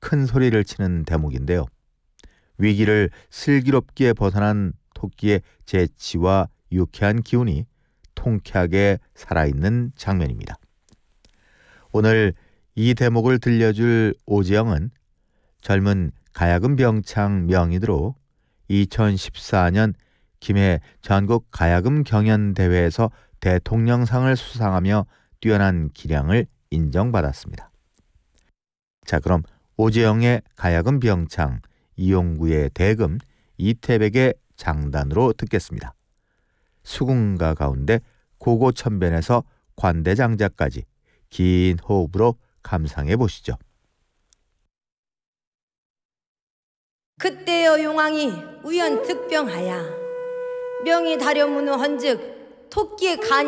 큰 소리를 치는 대목인데요. 위기를 슬기롭게 벗어난 토끼의 재치와 유쾌한 기운이 통쾌하게 살아있는 장면입니다. 오늘 이 대목을 들려줄 오재영은 젊은 가야금 병창 명인으로 2014년 김해 전국 가야금 경연 대회에서 대통령상을 수상하며 뛰어난 기량을 인정받았습니다. 자, 그럼 오재영의 가야금 병창, 이용구의 대금, 이태백의 장단으로 듣겠습니다. 수궁가 가운데 고고천변에서 관대장자까지 긴 호흡으로 감상해 보시죠. 그때여 용왕이 우연특병하야 명이 다려무는 헌즉 토끼의 간